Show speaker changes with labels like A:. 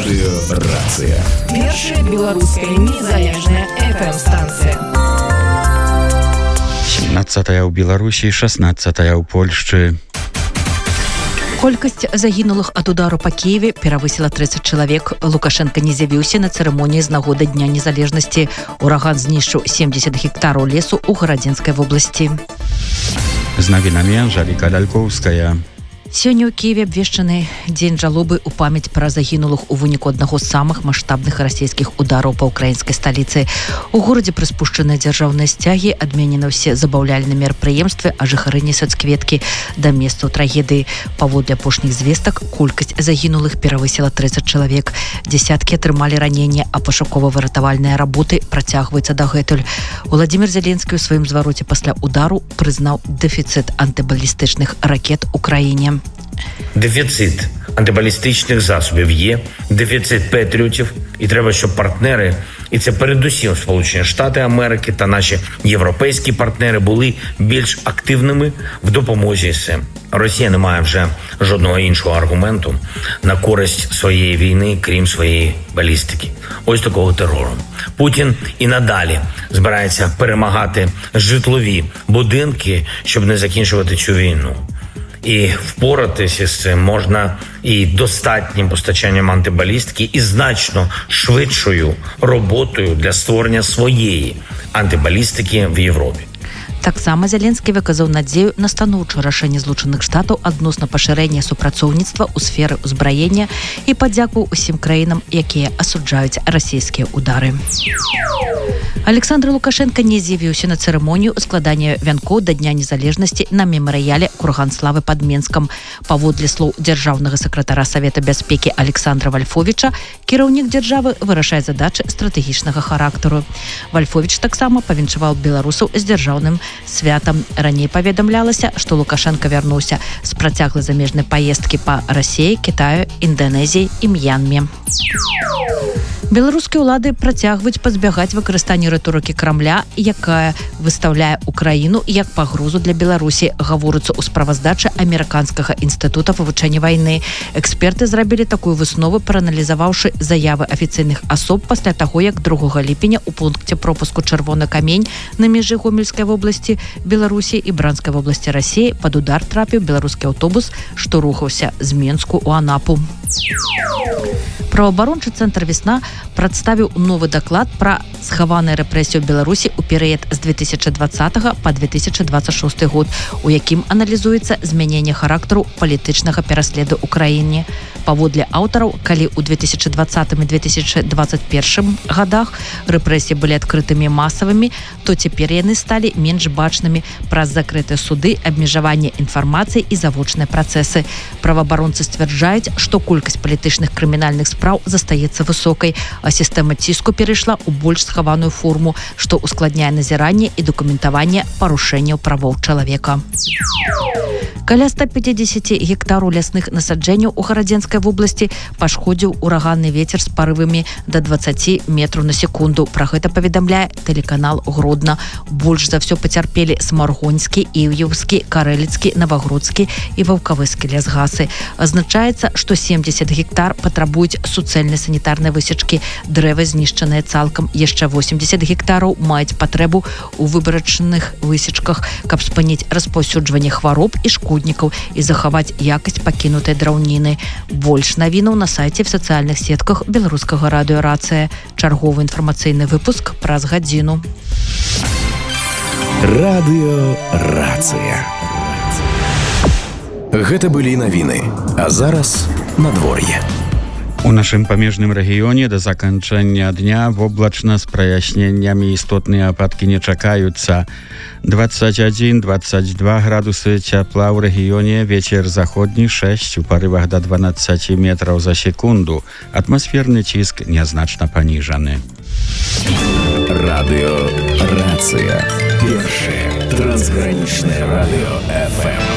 A: Радыёрацыя.
B: Першая беларуская незалежная FM-станцыя.
C: 17-я ў Беларусі, 16-я ў Польшчы.
D: Колькасць загінулых ад удару па Киеве перавысіла 30 чалавек. Лукашенко не з'явіўся на цырымоніі з нагоды Дня незалежнасці. Ураган знішчыў 70 гектараў лесу ў Гарадзінскай вобласці.
C: З навінамі Анжэліка Лялькоўская.
D: Сёння ў Киеве абвешчаны дзень жалобы ў памяць пра загінулых у выніку аднаго з самых маштабных расійскіх удараў па ўкраінскай сталіцы. У горадзе прыспушчаныя дзяржаўныя сцягі, адменены ўсе забаўляльныя мерапрыемствы, а жыхары несуць кветкі да месцаў трагедыі. Паводле апошніх звестак, колькасць загінулых перавысіла 30 чалавек. Дзясяткі атрымалі раненні, а пашукова-выратавальныя работы працягваюцца дагэтуль. Уладзімір Зеленскі ў сваім звароце пасля удару прызнаў дэфіцыт антыбалістычных ракет у краіне.
E: Дефіцит антибалістичних засобів є, дефіцит патріотів, і треба, щоб партнери, і це передусім Сполучені Штати Америки та наші європейські партнери були більш активними в допомозі з цим. Росія не має вже жодного іншого аргументу на користь своєї війни, крім своєї балістики. Ось такого терору. Путін і надалі збирається перемагати житлові будинки, щоб не закінчувати цю війну. І впоратися з цим можна і достатнім постачанням антибалістики, і значно швидшою роботою для створення своєї антибалістики в Європі.
D: Таксама Зеленскі выказаў надзею на станоўчае рашэнне Злучаных Штатаў адносна пашырэння супрацоўніцтва ў сферы ўзбраення і падзякуваў усім краінам, якія асуджаюць расійскія ўдары. Александр Лукашенко не з'явіўся на цырымонію складання вянкоў да Дня незалежнасці на мемарыяле «Курган славы» пад Менскам. Паводле слоў дзяржаўнага сакратара Савета бяспекі Александра Вальфовіча, кіраўнік дзяржавы вырашае задачы стратэгічнага характару. Вальфовіч таксама павіншаваў беларусаў з дзяржаўным святам. Раней паведамлялася, што Лукашенко вярнуўся з працяглай замежнай паездкі па Расіі, Кітаю, Інданезіі і М'янме. Беларускія ўлады працягваюць пазбягаць выкарыстання рыторыкі Крамля, якая выстаўляе Украіну як пагрозу для Беларусі, гаворыцца ў справаздачы Амерыканскага інстытута вывучэння вайны. Эксперты зрабілі такую выснову, прааналізаваўшы заявы афіцыйных асоб пасля таго, як 2 ліпеня ў пункце пропуску «Чырвоны камень» на межы Гомельскай вобласці Беларусі і Бранскай вобласці Расіі пад удар трапіў беларускі аўтобус, што рухаўся з Менску ў Анапу. Праваабарончы цэнтр «Весна» прадставіў новы даклад пра схаваныя рэпрэсіі ў Беларусі ў перыяд з 2020 па 2026 год, у якім аналізуецца змяненне характару палітычнага пераследу ў краіне. Паводле аўтараў, калі ў 2020 і 2021 гадах рэпрэсіі былі адкрытымі масавымі, то цяпер яны сталі менш бачнымі праз закрытыя суды, абмежаванне інфармацыі і завочныя працэсы. Праваабаронцы сцвярджаюць, што колькасць палітычных крымінальных спраў застаецца высокай, а сістэма ціску перайшла ў больш схаваную форму, што ускладняе назіранне і дакументаванне парушэнняў правоў чалавека. Каля 150 гектараў лясных насаджэнняў у Гарадзінскай вобласці пашкодзіў ураганны вецер з парывамі да 20 метраў на секунду. Пра гэта паведамляе тэлеканал Гродна. Больш за ўсё пацярпелі Смаргоньскі, Іўеўскі, Карэліцкі, Навагродскі і Ваўкавыскі лясгасы. Азначаецца, што 70 гектар патрабуюць суцэльнай санітарнай высечкі. Дрэвы знішчаныя цалкам. Яшчэ 80 гектараў маюць патрэбу ў выбарачных высечках, каб спыніць распаўсюджванне хвароб і шкоднікаў і захаваць якасць пакінутай драўніны. Больш навінаў на сайце в сацыяльных сетках беларускага радыёрацыя. Чарговы інфармацыйны выпуск праз гадзіну.
A: Радыёрацыя. Гэта былі навіны, а зараз надвор'е.
C: У нашым памежным рэгіёне да заканчэння дня воблачна з праясненнямі істотныя ападкі не чакаюцца. 21-22 градусы цяпла ў рэгіёне, вецер заходні 6 у парывах да 12 метраў за секунду. Атмасферны ціск нязначна паніжаны.
A: Радыёрацыя. Першае трансгранічнае радыё FM.